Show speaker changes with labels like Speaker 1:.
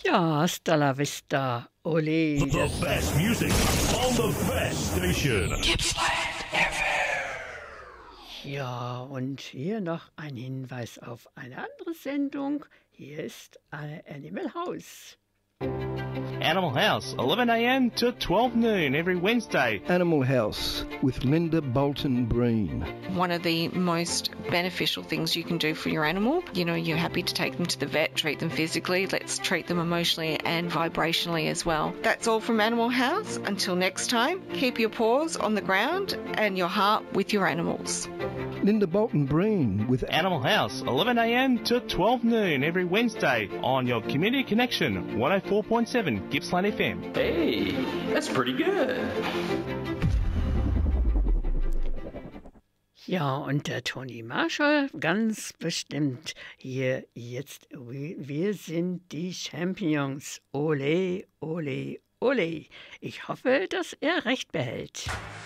Speaker 1: Ja, hasta la vista, ole.
Speaker 2: The best music on the best station.
Speaker 3: Gippsland FM.
Speaker 1: Ja, und hier noch ein Hinweis auf eine andere Sendung. Hier ist Animal House.
Speaker 4: Animal House, 11 a.m. to 12 noon every Wednesday.
Speaker 5: Animal House with Linda Bolton Breen.
Speaker 6: One of the most beneficial things you can do for your animal, you're happy to take them to the vet, treat them physically, let's treat them emotionally and vibrationally as well. That's all from Animal House. Until next time, keep your paws on the ground and your heart with your animals.
Speaker 5: Linda Bolton Breen with
Speaker 4: Animal House, 11 a.m. to 12 noon every Wednesday on your Community Connection, 104.7 Gippsland FM.
Speaker 3: Hey, that's pretty good.
Speaker 1: Ja, und der Tony Marshall, ganz bestimmt hier jetzt. Wir sind die Champions. Ole, ole, ole. Ich hoffe, dass er recht behält.